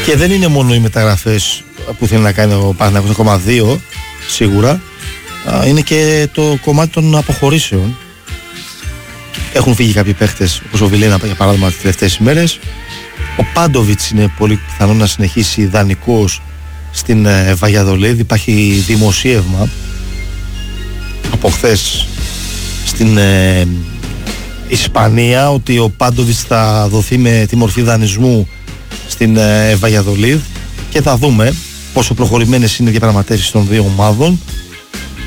Και δεν είναι μόνο οι μεταγραφές που θέλει να κάνει ο Παναθηναϊκός, ακόμα 2 σίγουρα. Είναι και το κομμάτι των αποχωρήσεων. Έχουν φύγει κάποιοι παίχτες, όπως ο Βιλένα για παράδειγμα τις τελευταίες ημέρες. Ο Πάντοβιτς είναι πολύ πιθανό να συνεχίσει δανεικός στην Βαγιαδολίδ. Υπάρχει δημοσίευμα από χθες στην Ισπανία ότι ο Πάντοβιτς θα δοθεί με τη μορφή δανεισμού στην Βαγιαδολίδ και θα δούμε πόσο προχωρημένες είναι οι διαπραγματεύσεις των δύο ομάδων